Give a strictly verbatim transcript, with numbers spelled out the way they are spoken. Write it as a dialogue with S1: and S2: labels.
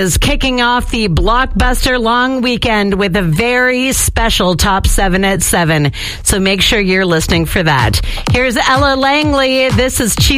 S1: is kicking off the blockbuster long weekend with a very special top seven at seven. So make sure you're listening for that. Here's Ella Langley. This is Cheese.